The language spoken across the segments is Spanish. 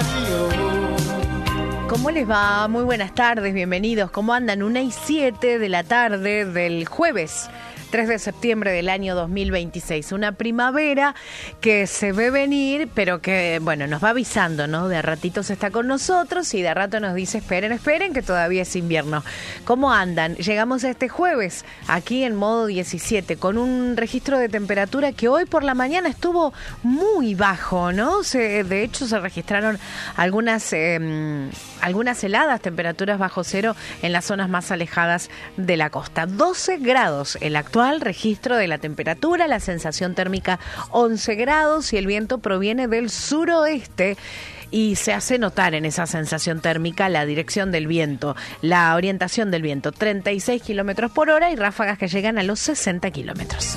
¿Cómo les va? Muy buenas tardes, bienvenidos. ¿Cómo andan? 1:07 de la tarde del jueves 3 de septiembre del año 2026. Una primavera que se ve venir, pero que, bueno, nos va avisando, ¿no? De a ratitos está con nosotros y de a rato nos dice, esperen, que todavía es invierno. ¿Cómo andan? Llegamos a este jueves, aquí en modo 17, con un registro de temperatura que hoy por la mañana estuvo muy bajo, ¿no? De hecho, se registraron algunas heladas, temperaturas bajo cero en las zonas más alejadas de la costa. 12 grados el actual registro de la temperatura, la sensación térmica 11 grados y el viento proviene del suroeste. Y se hace notar en esa sensación térmica la dirección del viento, la orientación del viento, 36 kilómetros por hora y ráfagas que llegan a los 60 kilómetros.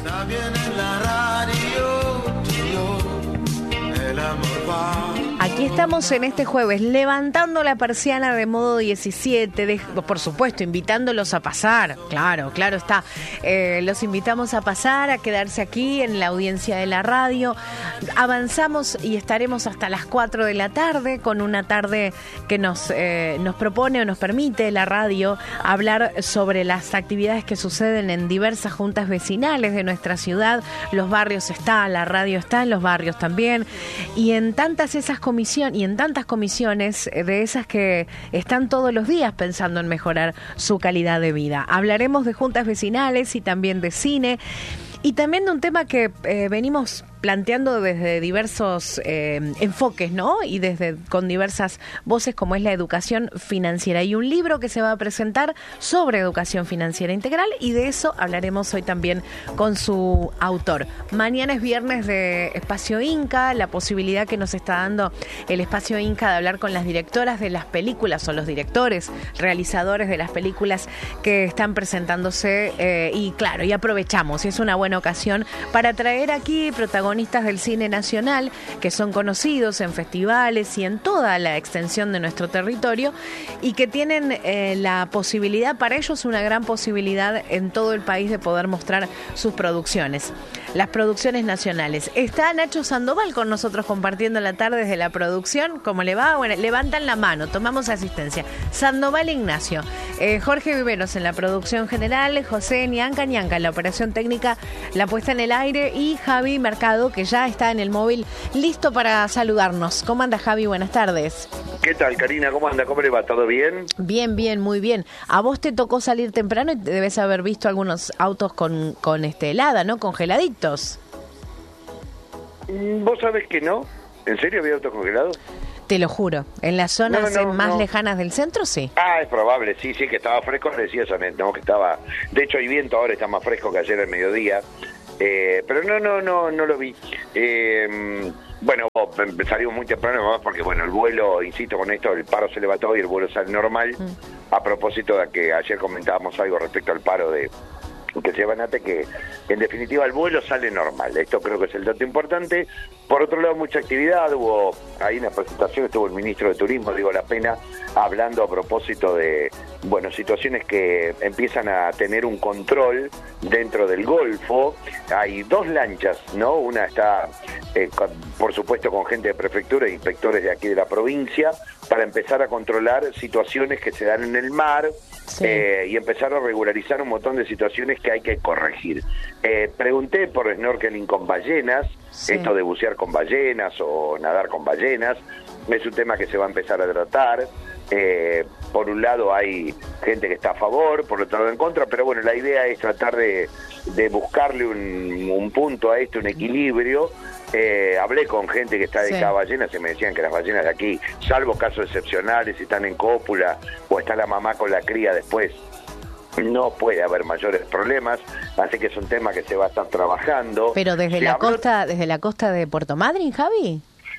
Aquí estamos en este jueves, levantando la persiana de modo 17, por supuesto, invitándolos a pasar, claro está, los invitamos a pasar, a quedarse aquí en la audiencia de la radio. Avanzamos y estaremos hasta las 4 de la tarde, con una tarde que nos propone o nos permite la radio hablar sobre las actividades que suceden en diversas juntas vecinales de nuestra ciudad. Los barrios está, la radio está en los barrios también, y en tantas comisiones de esas que están todos los días pensando en mejorar su calidad de vida. Hablaremos de juntas vecinales y también de cine y también de un tema que venimos planteando desde diversos enfoques, ¿no? Y con diversas voces, como es la educación financiera. Y un libro que se va a presentar sobre educación financiera integral, y de eso hablaremos hoy también con su autor. Mañana es viernes de Espacio Inca, la posibilidad que nos está dando el Espacio Inca de hablar con las directoras de las películas o los directores, realizadores de las películas que están presentándose, y claro, y aprovechamos, y es una buena ocasión para traer aquí protagonistas del cine nacional que son conocidos en festivales y en toda la extensión de nuestro territorio y que tienen la posibilidad, para ellos una gran posibilidad en todo el país de poder mostrar sus producciones, las producciones nacionales. Está Nacho Sandoval con nosotros compartiendo la tarde desde la producción. ¿Cómo le va? Bueno, levantan la mano, tomamos asistencia. Sandoval Ignacio, Jorge Viveros en la producción general, José Ñanca en la operación técnica, la puesta en el aire, y Javi Mercado, que ya está en el móvil listo para saludarnos. ¿Cómo anda, Javi? Buenas tardes. ¿Qué tal, Karina? ¿Cómo anda? ¿Cómo le va? ¿Todo bien? Bien, muy bien. A vos te tocó salir temprano y debes haber visto algunos autos con helada, ¿no? Congeladitos. ¿Vos sabés que no? ¿En serio había autos congelados? Te lo juro. En las zonas más lejanas del centro, sí. Ah, es probable. Sí, que estaba fresco. Le decía eso, no, que estaba... De hecho, hay viento ahora, está más fresco que ayer al mediodía. Pero no lo vi. Bueno, salimos muy temprano porque, bueno, el vuelo, insisto con esto, el paro se levantó y el vuelo sale normal. A propósito de que ayer comentábamos algo respecto al paro que se van a que en definitiva el vuelo sale normal. Esto creo que es el dato importante. Por otro lado, mucha actividad. Hubo ahí una presentación, estuvo el ministro de Turismo, Diego La Pena, hablando a propósito de, bueno, situaciones que empiezan a tener un control dentro del Golfo. Hay 2 lanchas, ¿no? Una está, por supuesto, con gente de prefectura e inspectores de aquí de la provincia, para empezar a controlar situaciones que se dan en el mar. Sí. Y empezar a regularizar un montón de situaciones que hay que corregir. Pregunté por snorkeling con ballenas, sí. Esto de bucear con ballenas o nadar con ballenas, es un tema que se va a empezar a tratar. Por un lado hay gente que está a favor, por otro lado en contra, pero bueno, la idea es tratar de buscarle un punto a esto, un equilibrio. Hablé con gente que está dedicada a ballenas y me decían que las ballenas de aquí, salvo casos excepcionales, si están en cópula o está la mamá con la cría después, no puede haber mayores problemas, así que es un tema que se va a estar trabajando. Pero desde la costa de Puerto Madryn, Javi.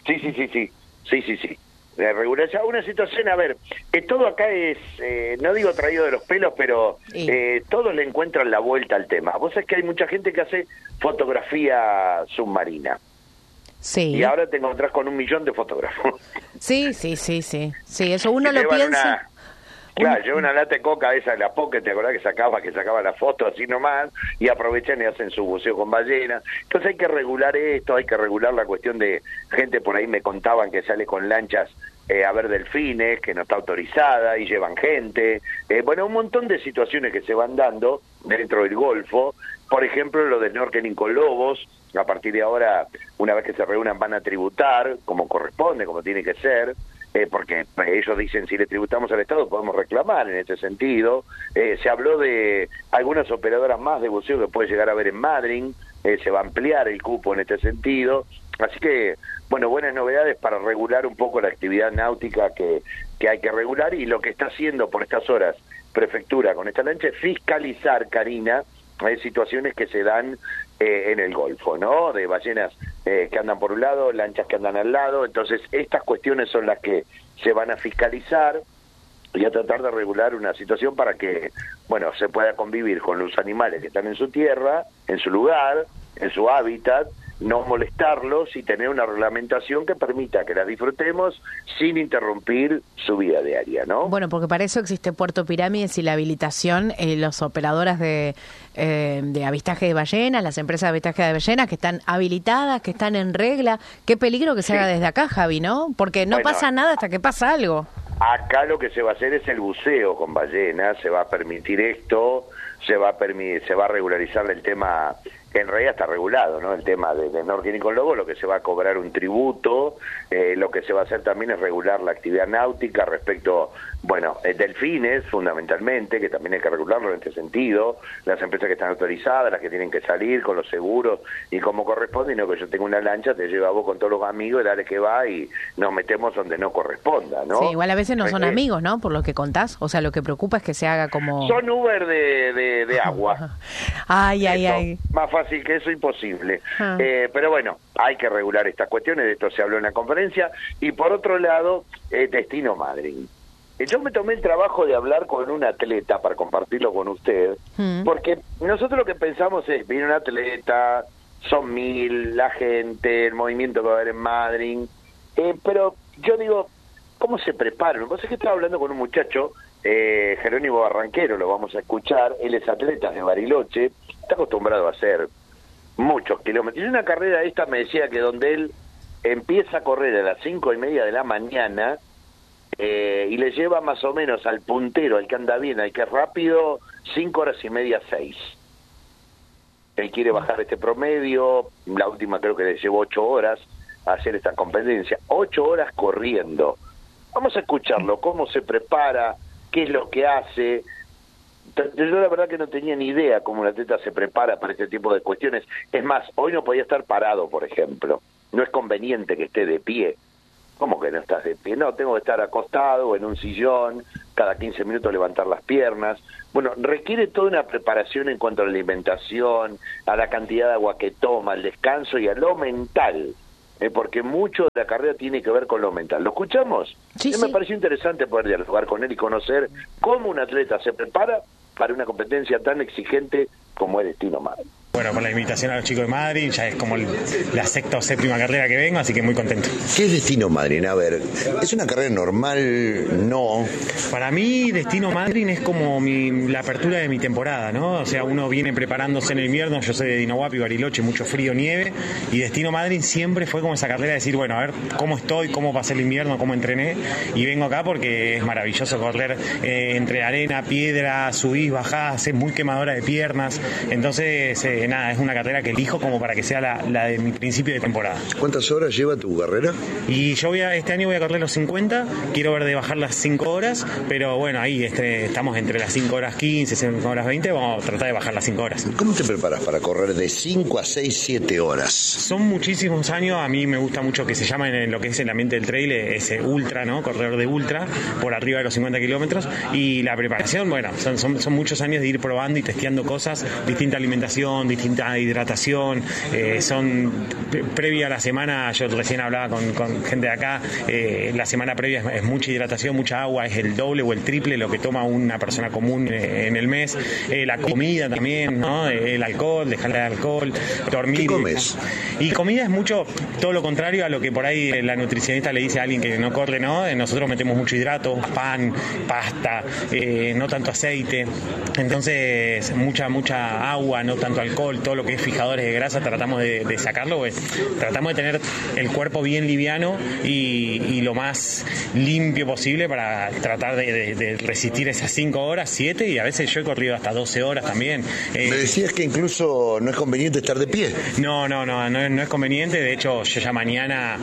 Sí. Regularizar una situación, a ver, todo acá es, no digo traído de los pelos, pero todos le encuentran la vuelta al tema. Vos sabés que hay mucha gente que hace fotografía submarina. Sí. Y ahora te encontrás con 1 millón de fotógrafos. Sí, eso uno lo piensa. Claro, lleva una lata de coca esa de la Pocket, ¿te acordás que sacaba la foto así nomás? Y aprovechan y hacen su buceo con ballenas. Entonces hay que regular esto, hay que regular la cuestión de gente por ahí me contaban que sale con lanchas haber delfines, que no está autorizada y llevan gente. Bueno, un montón de situaciones que se van dando dentro del Golfo. Por ejemplo, lo del snorkeling con lobos. A partir de ahora, una vez que se reúnan, van a tributar como corresponde, como tiene que ser. Porque ellos dicen, si le tributamos al Estado podemos reclamar en ese sentido. Se habló de algunas operadoras más de buceo que puede llegar a haber en Madryn. Se va a ampliar el cupo en este sentido. Así que, bueno, buenas novedades para regular un poco la actividad náutica que hay que regular, y lo que está haciendo por estas horas Prefectura con esta lancha es fiscalizar, Karina, situaciones que se dan en el Golfo, ¿no? De ballenas que andan por un lado, lanchas que andan al lado. Entonces, estas cuestiones son las que se van a fiscalizar y a tratar de regular una situación para que, bueno, se pueda convivir con los animales que están en su tierra, en su lugar, en su hábitat, no molestarlos y tener una reglamentación que permita que las disfrutemos sin interrumpir su vida diaria, ¿no? Bueno, porque para eso existe Puerto Pirámides y la habilitación, los operadoras de avistaje de ballenas, las empresas de avistaje de ballenas que están habilitadas, que están en regla. Qué peligro que se haga desde acá, Javi, ¿no? Porque no pasa nada hasta que pasa algo. Acá lo que se va a hacer es el buceo con ballenas, se va a permitir esto, se va a regularizar el tema, que en realidad está regulado, ¿no? El tema de snorkeling con lobos, lo que se va a cobrar un tributo, lo que se va a hacer también es regular la actividad náutica respecto, bueno, delfines fundamentalmente, que también hay que regularlo en este sentido, las empresas que están autorizadas, las que tienen que salir con los seguros y como corresponde, y no que yo tengo una lancha, te lleva a vos con todos los amigos, dale que va y nos metemos donde no corresponda, ¿no? Sí, igual a veces no son amigos, ¿no? Por lo que contás, o sea, lo que preocupa es que se haga como... Son Uber de agua. Ay. Más fácil que eso, imposible. Pero bueno, hay que regular estas cuestiones, de esto se habló en la conferencia. Y por otro lado, Destino Madryn. Yo me tomé el trabajo de hablar con un atleta para compartirlo con usted, porque nosotros lo que pensamos es, viene un atleta, son 1000, la gente, el movimiento que va a haber en Madryn, pero yo digo, ¿cómo se preparan? Lo que pasa es que estaba hablando con un muchacho, Jerónimo Barranquero, lo vamos a escuchar, él es atleta de Bariloche, está acostumbrado a hacer muchos kilómetros. Y una carrera esta me decía que donde él empieza a correr a las 5:30 de la mañana y le lleva más o menos al puntero, al que anda bien, al que es rápido, 5 horas y media, 6. Él quiere bajar este promedio, la última creo que le llevó 8 horas a hacer esta competencia, 8 horas corriendo. Vamos a escucharlo, cómo se prepara, qué es lo que hace. Yo la verdad que no tenía ni idea cómo un atleta se prepara para este tipo de cuestiones. Es más, hoy no podía estar parado, por ejemplo. No es conveniente que esté de pie. ¿Cómo que no estás de pie? No, tengo que estar acostado o en un sillón, cada 15 minutos levantar las piernas. Bueno, requiere toda una preparación en cuanto a la alimentación, a la cantidad de agua que toma, al descanso y a lo mental. Porque mucho de la carrera tiene que ver con lo mental. ¿Lo escuchamos? Sí. Me pareció interesante poder dialogar con él y conocer cómo un atleta se prepara para una competencia tan exigente como es Destino Madryn. Bueno, por la invitación a los chicos de Madryn, ya es como la sexta o séptima carrera que vengo, así que muy contento. ¿Qué es Destino Madryn? A ver, ¿es una carrera normal? No. Para mí, Destino Madryn es como la apertura de mi temporada, ¿no? O sea, uno viene preparándose en el invierno, yo soy de Dinahuapi, Bariloche, mucho frío, nieve, y Destino Madryn siempre fue como esa carrera de decir, bueno, a ver cómo estoy, cómo pasé el invierno, cómo entrené, y vengo acá porque es maravilloso correr entre arena, piedra, subís, bajás, es muy quemadora de piernas, entonces... nada, es una carrera que elijo como para que sea la de mi principio de temporada. ¿Cuántas horas lleva tu carrera? Y yo este año voy a correr los 50, quiero ver de bajar las 5 horas, pero bueno, ahí estamos entre las 5 horas 15, 5 horas 20, vamos a tratar de bajar las 5 horas. ¿Cómo te preparas para correr de 5 a 6, 7 horas? Son muchísimos años, a mí me gusta mucho que se llama en lo que es el ambiente del trail, ese ultra, ¿no? Corredor de ultra, por arriba de los 50 kilómetros, y la preparación, bueno, son muchos años de ir probando y testeando cosas, distinta alimentación, distinta hidratación, son previa a la semana, yo recién hablaba con gente de acá, la semana previa es mucha hidratación, mucha agua, es el doble o el triple lo que toma una persona común en el mes, la comida también, ¿no? El alcohol, dejarle el alcohol, dormir. ¿Qué comes? Y comida es mucho todo lo contrario a lo que por ahí la nutricionista le dice a alguien que no corre, ¿no? Nosotros metemos mucho hidrato, pan, pasta, no tanto aceite, entonces mucha agua, no tanto alcohol. colesterol, todo lo que es fijadores de grasa, tratamos de sacarlo, pues, tratamos de tener el cuerpo bien liviano y lo más limpio posible para tratar de resistir esas 5 horas, 7, y a veces yo he corrido hasta 12 horas también. Me decías que incluso no es conveniente estar de pie. No es conveniente. De hecho, yo ya mañana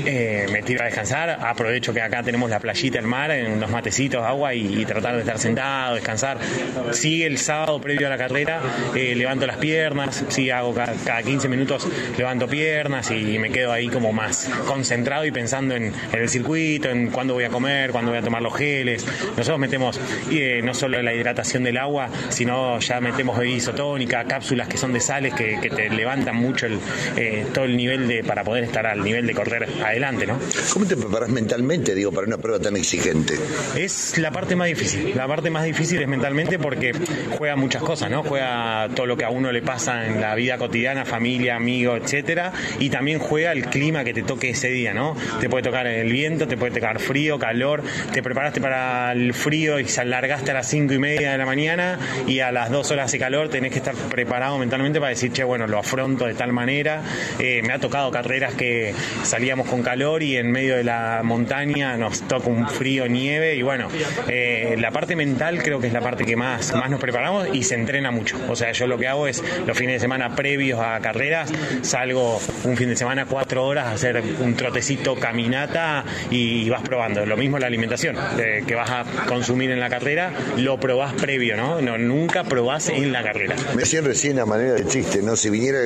me tiro a descansar. Aprovecho que acá tenemos la playita, el mar, en unos matecitos, agua, y tratar de estar sentado, descansar. Sí, el sábado previo a la carrera levanto las piernas, sí, hago cada 15 minutos levanto piernas y me quedo ahí como más concentrado y pensando en el circuito, en cuándo voy a comer, cuándo voy a tomar los geles. Nosotros metemos no solo la hidratación del agua, sino ya metemos bebida isotónica, cápsulas que son de sales que te levantan mucho todo el nivel para poder estar al nivel de correr adelante, ¿no? ¿Cómo te preparas mentalmente, para una prueba tan exigente? Es la parte más difícil. La parte más difícil es mentalmente porque juega muchas cosas, ¿no? Juega todo lo que a uno le pasa en la vida cotidiana, familia, amigos, etcétera, y también juega el clima que te toque ese día, ¿no? Te puede tocar el viento, te puede tocar frío, calor, te preparaste para el frío y se alargaste a las 5:30 de la mañana y a las 2 horas hace calor, tenés que estar preparado mentalmente para decir, bueno, lo afronto de tal manera. Me ha tocado carreras que salíamos con calor y en medio de la montaña nos toca un frío, nieve, y bueno, la parte mental creo que es la parte que más nos preparamos y se entrena mucho. O sea, yo lo que hago es los fines de semana previos a carreras, salgo un fin de semana 4 horas a hacer un trotecito, caminata, y vas probando. Lo mismo la alimentación, que vas a consumir en la carrera, lo probás previo, ¿no? Nunca probás en la carrera. Me decían recién a manera de chiste, ¿no? Si viniera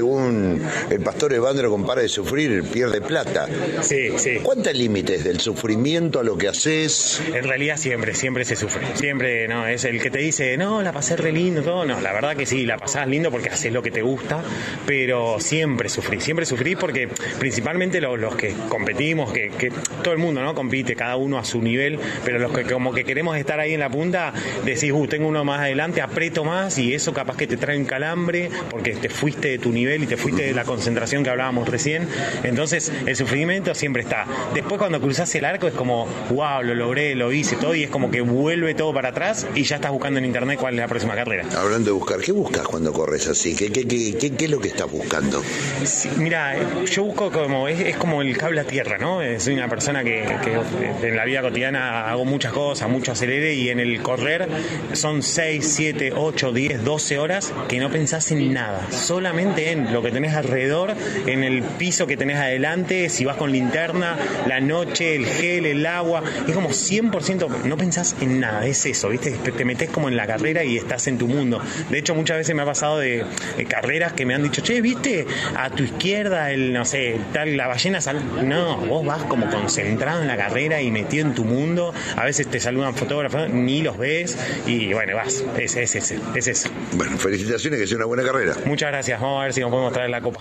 el pastor Evandro con para de sufrir, pierde plata. Sí. ¿Cuánto límite es del sufrimiento a lo que haces? En realidad siempre se sufre. Siempre, ¿no? Es el que te dice, no, la pasé re lindo, todo. No, la verdad que sí, la pasás lindo porque haces lo que te gusta, pero siempre sufrí porque principalmente los que competimos, que todo el mundo, ¿no? Compite, cada uno a su nivel, pero los que como que queremos estar ahí en la punta, decís, tengo uno más adelante, aprieto más, y eso capaz que te trae un calambre porque te fuiste de tu nivel y te fuiste de la concentración que hablábamos recién. Entonces el sufrimiento siempre está. Después cuando cruzás el arco es como, wow, lo logré, lo hice todo, y es como que vuelve todo para atrás y ya estás buscando en internet cuál es la próxima carrera. Hablando de buscar, ¿qué buscas cuando corres así? ¿Qué es lo que estás buscando? Sí, mira, yo busco es como el cable a tierra, ¿no? Soy una persona que en la vida cotidiana hago muchas cosas, mucho acelere, y en el correr son 6, 7, 8, 10, 12 horas que no pensás en nada, solamente en lo que tenés alrededor, en el piso que tenés adelante, si vas con linterna, la noche, el gel, el agua, es como 100%, no pensás en nada, es eso, ¿viste? Te metés como en la carrera y estás en tu mundo. De hecho, muchas veces me ha pasado de carreras que me han dicho, che, ¿viste? A tu izquierda, no sé, tal, la ballena No, vos vas como concentrado en la carrera y metido en tu mundo. A veces te saludan fotógrafos, ni los ves, y bueno, vas, es eso. Bueno, felicitaciones, que sea una buena carrera. Muchas gracias, vamos a ver si nos podemos traer la copa.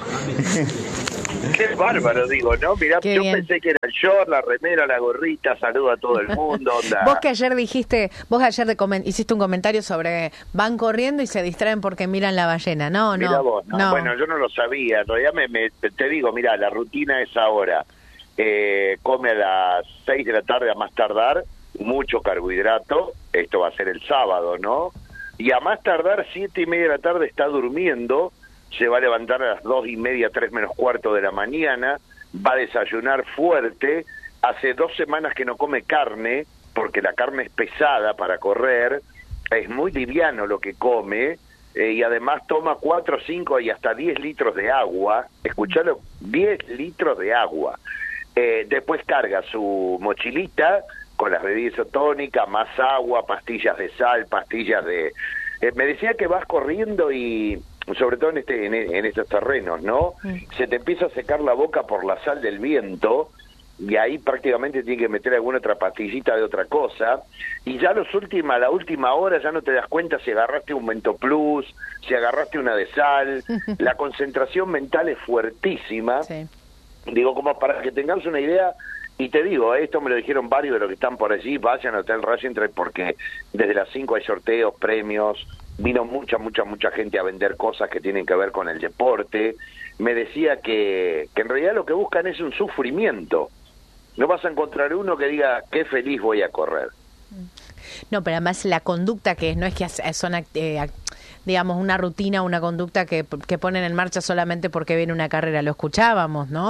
Qué bárbaro, digo, ¿no? Mirá, Qué yo bien. pensé que era el short, la remera, la gorrita, saludo a todo el mundo, onda. Vos ayer hiciste un comentario sobre van corriendo y se distraen porque miran la ballena. No. Mirá vos, no. Bueno, yo no lo sabía, en realidad te digo, mirá, la rutina es ahora, come a las 6 de la tarde a más tardar, mucho carbohidrato, esto va a ser el sábado, ¿no? Y a más tardar 7:30 de la tarde está durmiendo, se va a levantar a las 2:30, 3 menos cuarto de la mañana, va a desayunar fuerte, hace 2 semanas que no come carne, porque la carne es pesada para correr, es muy liviano lo que come, y además toma 4, 5 y hasta 10 litros de agua, escuchalo, 10 litros de agua. Después carga su mochilita con las bebidas isotónicas, más agua, pastillas de sal, pastillas de... me decía que vas corriendo y, sobre todo en estos terrenos, ¿no? Se te empieza a secar la boca por la sal del viento, y ahí prácticamente tiene que meter alguna otra pastillita de otra cosa, y ya la última hora ya no te das cuenta si agarraste un Mento Plus, si agarraste una de sal, la concentración mental es fuertísima. Sí. Digo, como para que tengamos una idea, y te digo, esto me lo dijeron varios de los que están por allí, vayan a Hotel Racing Trail porque desde las 5 hay sorteos, premios, vino mucha gente a vender cosas que tienen que ver con el deporte. Me decía que en realidad lo que buscan es un sufrimiento. No vas a encontrar uno que diga, qué feliz voy a correr. No, pero además la conducta que no es que son digamos, una rutina, una conducta que ponen en marcha solamente porque viene una carrera. Lo escuchábamos, ¿no?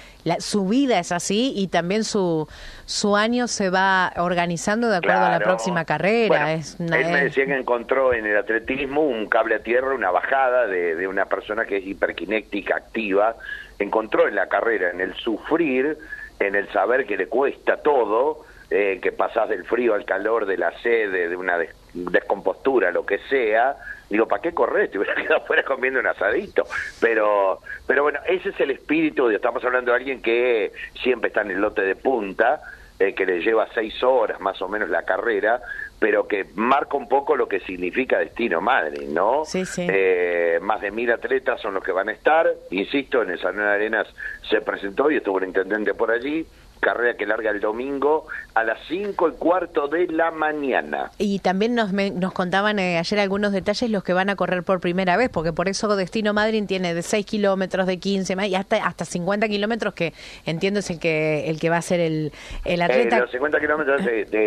Su vida es así y también su año se va organizando de acuerdo a la próxima carrera. Bueno, él me decía que encontró en el atletismo un cable a tierra, una bajada de una persona que es hiperkinética, activa. Encontró en la carrera, en el sufrir, en el saber que le cuesta todo, que pasás del frío al calor, de la sed, de una descompostura, lo que sea. Digo, ¿para qué correr? Te hubiera quedado afuera comiendo un asadito. Pero bueno, ese es el espíritu. Estamos hablando de alguien que siempre está en el lote de punta, que le lleva 6 horas más o menos la carrera, pero que marca un poco lo que significa Destino Madryn, ¿no? Sí, sí. Más de 1000 atletas son los que van a estar. Insisto, en el Salón de Arenas se presentó y estuvo el intendente por allí. Carrera que larga el domingo a las 5:15 de la mañana. Y también nos contaban ayer algunos detalles los que van a correr por primera vez, porque por eso Destino Madryn tiene de 6 kilómetros, de 15 y hasta 50 kilómetros, que entiendo es el que va a ser el atleta. Los 50 kilómetros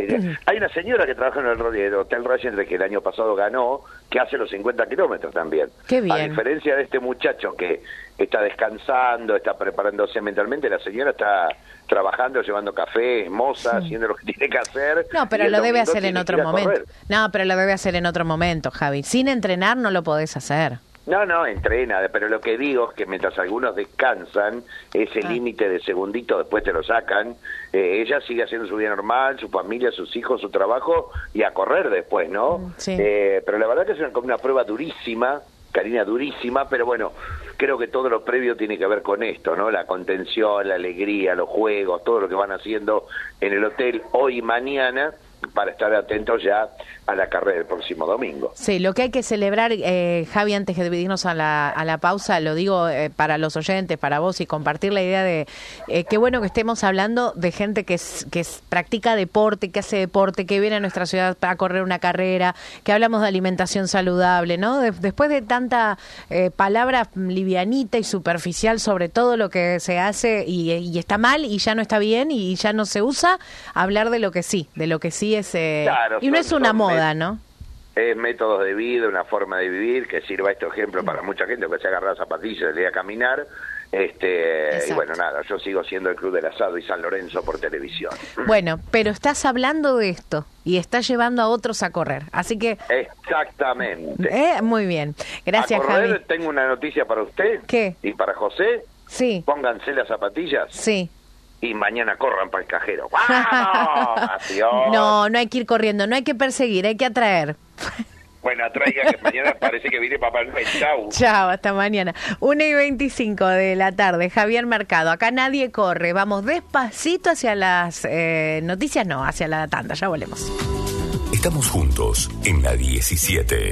hay una señora que trabaja en el Hotel Regent, que el año pasado ganó, que hace los 50 kilómetros también. Qué bien. A diferencia de este muchacho que está descansando, está preparándose mentalmente, la señora está trabajando, llevando café, moza, haciendo lo que tiene que hacer. No, pero lo debe hacer en otro momento. No, pero lo debe hacer en otro momento, Javi. Sin entrenar no lo podés hacer. No, entrena, pero lo que digo es que mientras algunos descansan, ese límite de segundito después te lo sacan, ella sigue haciendo su vida normal, su familia, sus hijos, su trabajo, y a correr después, ¿no? Sí. Pero la verdad que es una prueba durísima, Karina, durísima, pero bueno, creo que todo lo previo tiene que ver con esto, ¿no? La contención, la alegría, los juegos, todo lo que van haciendo en el hotel hoy y mañana, para estar atentos ya a la carrera del próximo domingo. Sí, lo que hay que celebrar, Javi, antes de dividirnos a la pausa, lo digo para los oyentes, para vos, y compartir la idea de qué bueno que estemos hablando de gente que practica deporte, que hace deporte, que viene a nuestra ciudad para correr una carrera, que hablamos de alimentación saludable, ¿no? Después de tanta palabra livianita y superficial sobre todo lo que se hace y está mal y ya no está bien y ya no se usa, hablar de lo que sí es... Claro, y no es una moda, ¿no? Es métodos de vida, una forma de vivir, que sirva este ejemplo para mucha gente que se agarra las zapatillas y le a caminar. Y bueno, nada, yo sigo siendo el Club del Asado y San Lorenzo por televisión. Bueno, pero estás hablando de esto y estás llevando a otros a correr, así que... Exactamente. Muy bien, gracias, Javi. Javi. Tengo una noticia para usted. ¿Qué? Y para José. Sí. Pónganse las zapatillas. Sí. Y mañana corran para el cajero. ¡Vamos! No hay que ir corriendo, no hay que perseguir, hay que atraer. Bueno, atraiga, que mañana parece que viene Papá Noel. Chau. Chao, hasta mañana. 1:25 de la tarde, Javier Mercado. Acá nadie corre, vamos despacito hacia las noticias, hacia la tanda, ya volvemos. Estamos juntos en la 17.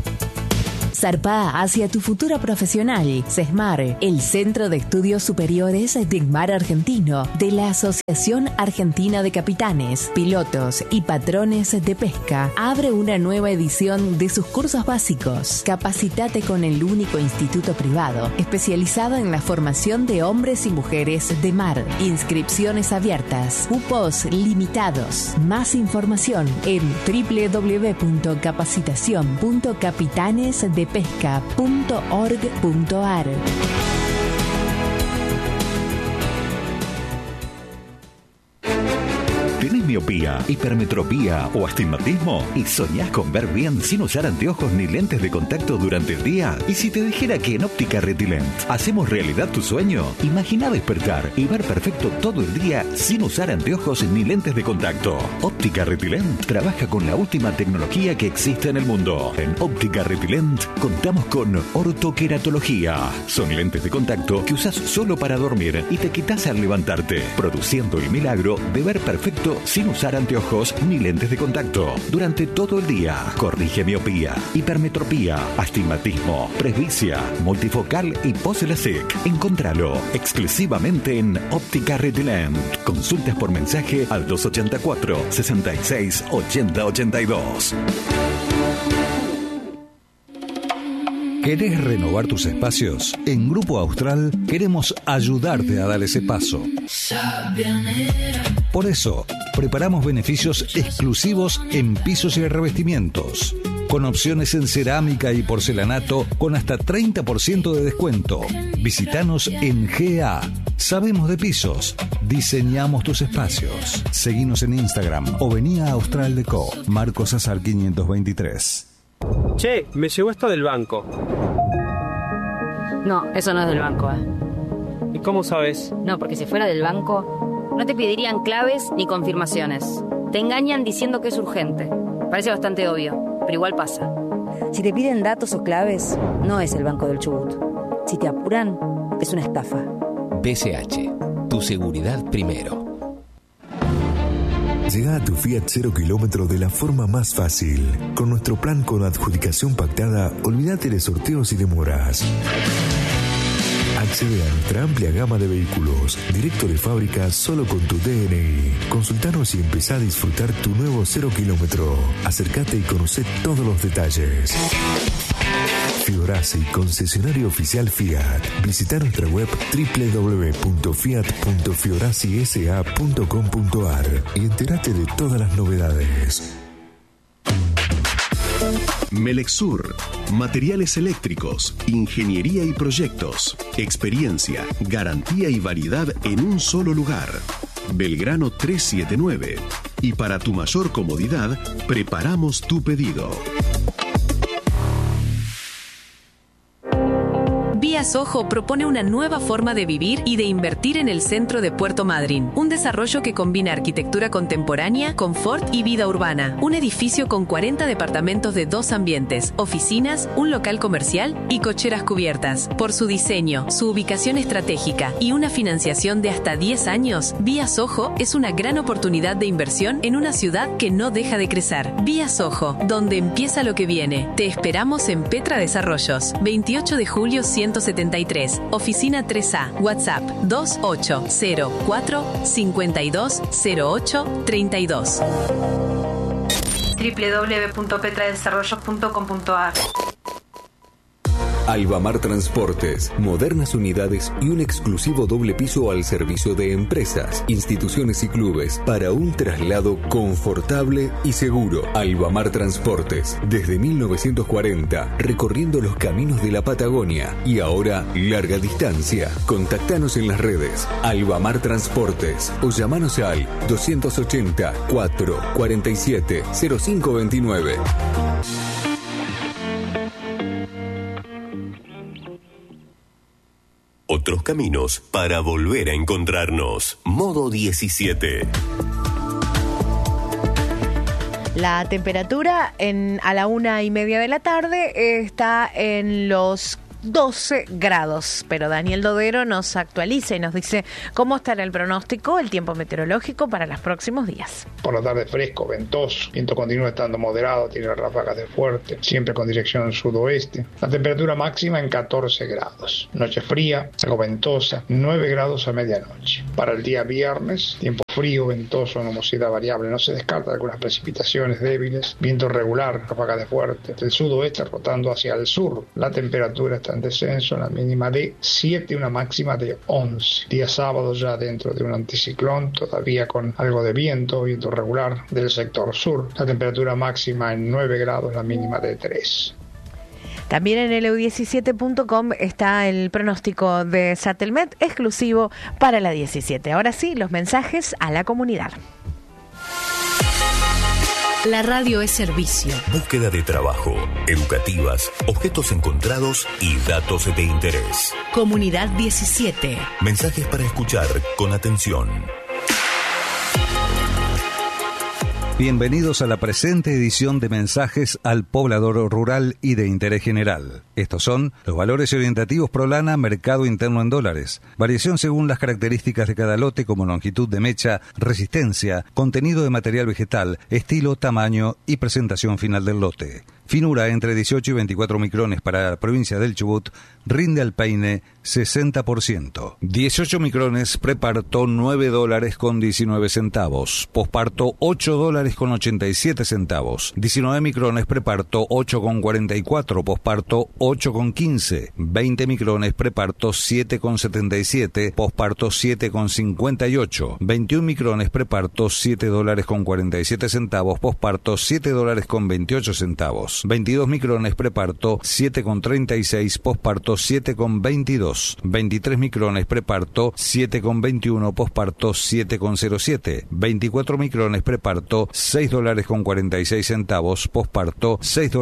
Zarpá hacia tu futuro profesional. CESMAR, el Centro de Estudios Superiores del Mar Argentino, de la Asociación Argentina de Capitanes, Pilotos y Patrones de Pesca, abre una nueva edición de sus cursos básicos. Capacitate con el único instituto privado especializado en la formación de hombres y mujeres de mar. Inscripciones abiertas, cupos limitados. Más información en www.capacitacion.capitanesdepesca.org.ar. ¿Tenés miopía, hipermetropía o astigmatismo? ¿Y soñás con ver bien sin usar anteojos ni lentes de contacto durante el día? ¿Y si te dijera que en Óptica Retilent hacemos realidad tu sueño? Imagina despertar y ver perfecto todo el día sin usar anteojos ni lentes de contacto. Óptica Retilent trabaja con la última tecnología que existe en el mundo. En Óptica Retilent contamos con ortoqueratología. Son lentes de contacto que usas solo para dormir y te quitas al levantarte, produciendo el milagro de ver perfecto sin usar anteojos ni lentes de contacto durante todo el día. Corrige miopía, hipermetropía, astigmatismo, presbicia, multifocal y post-LASIK. Encontralo exclusivamente en Óptica Retilent. Consultas por mensaje al 284 66 80 82. ¿Querés renovar tus espacios? En Grupo Austral queremos ayudarte a dar ese paso. Por eso, preparamos beneficios exclusivos en pisos y revestimientos. con opciones en cerámica y porcelanato con hasta 30% de descuento. Visítanos en GA. Sabemos de pisos, diseñamos tus espacios. Seguinos en Instagram o vení a Austral Deco, Marcos Azar 523. Che, me llegó esto del banco. No, eso no es del banco, ¿Y cómo sabes? No, porque si fuera del banco, no te pedirían claves ni confirmaciones. Te engañan diciendo que es urgente. Parece bastante obvio, pero igual pasa. Si te piden datos o claves, no es el Banco del Chubut. Si te apuran, es una estafa. BCH, tu seguridad primero. Llega a tu Fiat 0 kilómetro de la forma más fácil. Con nuestro plan con adjudicación pactada, olvídate de sorteos y demoras. Accede a nuestra amplia gama de vehículos, directo de fábrica solo con tu DNI. Consultanos y empezá a disfrutar tu nuevo 0 kilómetro. Acércate y conocé todos los detalles. Fiorasi, concesionario oficial Fiat. Visita nuestra web www.fiat.fiorasisa.com.ar y entérate de todas las novedades. Melexur, materiales eléctricos, ingeniería y proyectos, experiencia, garantía y variedad en un solo lugar. Belgrano 379. Y para tu mayor comodidad, preparamos tu pedido. Vía Soho propone una nueva forma de vivir y de invertir en el centro de Puerto Madryn. Un desarrollo que combina arquitectura contemporánea, confort y vida urbana. Un edificio con 40 departamentos de 2 ambientes, oficinas, un local comercial y cocheras cubiertas. Por su diseño, su ubicación estratégica y una financiación de hasta 10 años, Vía Soho es una gran oportunidad de inversión en una ciudad que no deja de crecer. Vía Soho, donde empieza lo que viene. Te esperamos en Petra Desarrollos, 28 de julio 173, oficina 3A, WhatsApp 2804-520832. www.petradesarrollos.com.ar. Albamar Transportes, modernas unidades y un exclusivo doble piso al servicio de empresas, instituciones y clubes para un traslado confortable y seguro. Albamar Transportes, desde 1940, recorriendo los caminos de la Patagonia y ahora larga distancia. Contactanos en las redes Albamar Transportes o llamanos al 280 447 0529. Otros caminos para volver a encontrarnos. Modo 17. La temperatura a la 1:30 de la tarde está en los 12 grados, pero Daniel Dodero nos actualiza y nos dice cómo estará el pronóstico, el tiempo meteorológico para los próximos días. Por la tarde fresco, ventoso, viento continúa estando moderado, tiene ráfagas de fuerte, siempre con dirección sudoeste. La temperatura máxima en 14 grados. Noche fría, algo ventosa, 9 grados a medianoche. Para el día viernes, tiempo frío, ventoso, nubosidad variable. No se descarta algunas precipitaciones débiles, viento regular, ráfagas de fuerte. Del sudoeste rotando hacia el sur. La temperatura está en descenso, la mínima de 7, una máxima de 11. Día sábado ya dentro de un anticiclón, todavía con algo de viento regular del sector sur. La temperatura máxima en 9 grados, la mínima de 3. También en el eu17.com está el pronóstico de Satelmet exclusivo para la 17. Ahora sí, los mensajes a la comunidad. La radio es servicio. Búsqueda de trabajo, educativas, objetos encontrados y datos de interés. Comunidad 17. Mensajes para escuchar con atención. Bienvenidos a la presente edición de Mensajes al Poblador Rural y de Interés General. Estos son los valores orientativos Prolana, mercado interno en dólares. Variación según las características de cada lote como longitud de mecha, resistencia, contenido de material vegetal, estilo, tamaño y presentación final del lote. Finura entre 18 y 24 micrones para la provincia del Chubut, rinde al peine 60%. 18 micrones preparto $9.19, posparto $8.87, 19 micrones preparto $8.44, posparto $8.15, 20 micrones preparto $7.77, posparto $7.58, 21 micrones preparto $7.47, posparto $7.28. 22. 22 micrones preparto 7,36, posparto 7,22. 23 micrones preparto 7,21, posparto 7,07. 24 micrones preparto $6.46, posparto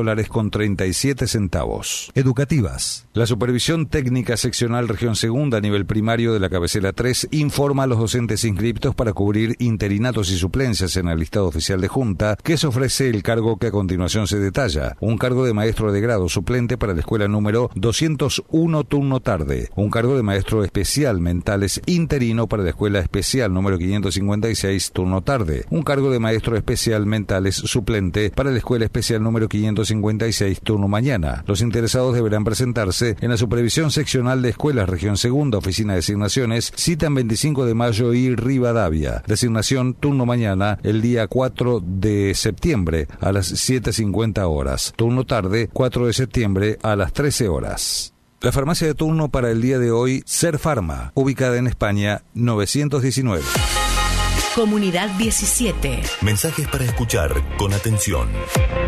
$6.37. Educativas. La Supervisión Técnica Seccional Región Segunda, nivel primario de la cabecera 3, informa a los docentes inscriptos para cubrir interinatos y suplencias en el listado oficial de Junta que se ofrece el cargo que a continuación se detalla. Un cargo de maestro de grado suplente para la escuela número 201 turno tarde. Un cargo de maestro especial mentales interino para la escuela especial número 556 turno tarde. Un cargo de maestro especial mentales suplente para la escuela especial número 556 turno mañana. Los interesados deberán presentarse en la Supervisión Seccional de Escuelas Región Segunda, Oficina de Designaciones, cita en 25 de mayo y Rivadavia. Designación turno mañana el día 4 de septiembre a las 7:50 horas. Turno tarde 4 de septiembre a las 13 horas. La farmacia de turno para el día de hoy, Ser Pharma, ubicada en España 919. Comunidad 17. Mensajes para escuchar con atención.